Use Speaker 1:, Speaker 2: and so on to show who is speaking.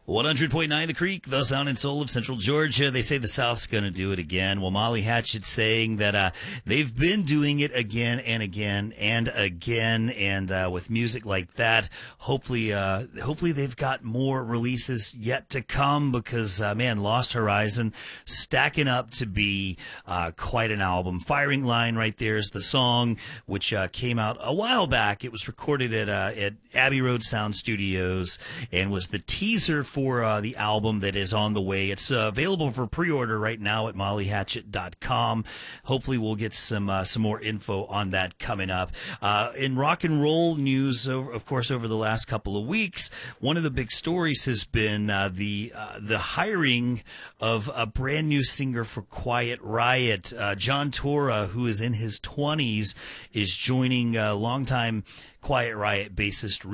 Speaker 1: 100.9 The Creek, the sound and soul of Central Georgia. They say the South's going to do it again. Well, Molly Hatchet saying that they've been doing it again and again and again, and with music like that, hopefully they've got more releases yet to come because, man, Lost Horizon stacking up to be quite an album. Firing Line right there is the song, which came out a while back. It was recorded at Abbey Road Sound Studios and was the teaser for the album that is on the way. It's available for pre-order right now at mollyhatchet.com. Hopefully we'll get some more info on that coming up. In rock and roll news, of course, over the last couple of weeks, one of the big stories has been the hiring of a brand new singer for Quiet Riot. John Tora, who is in his 20s, is joining longtime Quiet Riot bassist